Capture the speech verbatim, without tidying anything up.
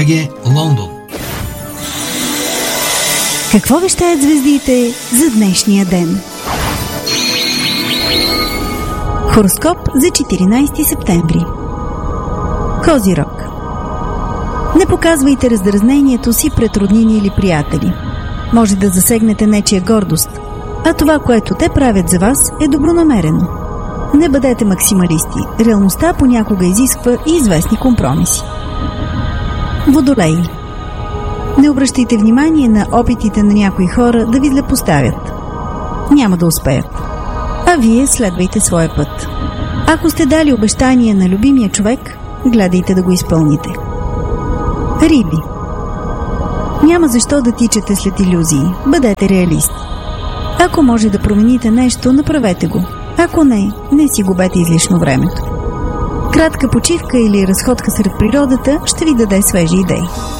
БГ, Лондон. Какво вещаят звездите за днешния ден? Хороскоп за четиринайсети септември. Козирог. Не показвайте раздразнението си пред роднини или приятели. Може да засегнете нечия гордост, а това, което те правят за вас, е добронамерено. Не бъдете максималисти. Реалността понякога изисква и известни компромиси. Водолей. Не обръщайте внимание на опитите на някои хора да ви злепоставят. Няма да успеят. А вие следвайте своя път. Ако сте дали обещание на любимия човек, гледайте да го изпълните. Риби. Няма защо да тичате след илюзии. Бъдете реалист. Ако може да промените нещо, направете го. Ако не, не си губете излишно времето. Кратка почивка или разходка сред природата ще ви даде свежи идеи.